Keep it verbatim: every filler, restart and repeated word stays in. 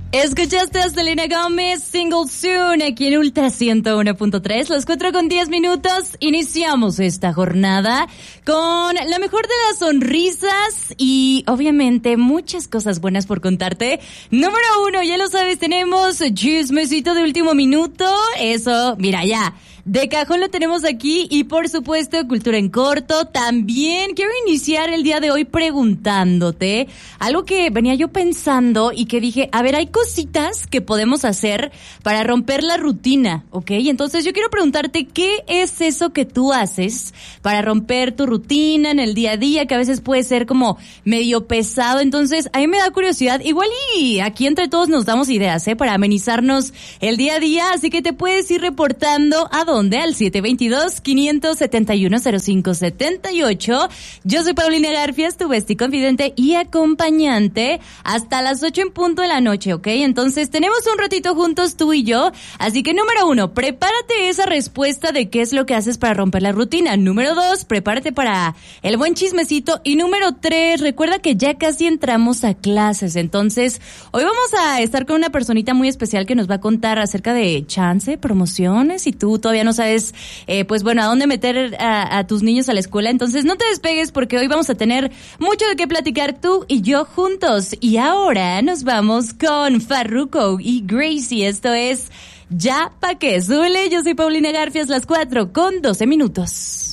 Escuchaste a Selena Gómez, Single Soon, aquí en Ultra ciento uno punto tres, las cuatro con diez minutos. Iniciamos esta jornada con la mejor de las sonrisas y obviamente muchas cosas buenas por contarte. Número uno, ya lo sabes, tenemos chismecito de último minuto. Eso, mira ya, de cajón lo tenemos aquí y por supuesto cultura en corto. También quiero iniciar el día de hoy preguntándote algo que venía yo pensando y que dije, a ver, hay cositas que podemos hacer para romper la rutina, ¿ok? Entonces yo quiero preguntarte, ¿qué es eso que tú haces para romper tu rutina en el día a día, que a veces puede ser como medio pesado? Entonces a mí me da curiosidad, igual y aquí entre todos nos damos ideas, ¿eh? Para amenizarnos el día a día, así que te puedes ir reportando a dónde, al siete dos dos, cinco siete uno, cero cinco siete ocho. Yo soy Paulina Garfias, tu bestie confidente y acompañante hasta las ocho en punto de la noche, ¿ok? Entonces tenemos un ratito juntos tú y yo, así que número uno, prepárate esa respuesta de qué es lo que haces para romper la rutina. Número dos, prepárate para el buen chismecito. Y número tres, recuerda que ya casi entramos a clases, entonces hoy vamos a estar con una personita muy especial que nos va a contar acerca de chance, promociones, y tú todavía no sabes, eh, pues bueno, a dónde meter a, a tus niños a la escuela. Entonces no te despegues porque hoy vamos a tener mucho de qué platicar tú y yo juntos. Y ahora nos vamos con Farruko y Gracie. Esto es Ya Pa' Qué. Súbele, yo soy Paulina Garfias, las cuatro con doce minutos.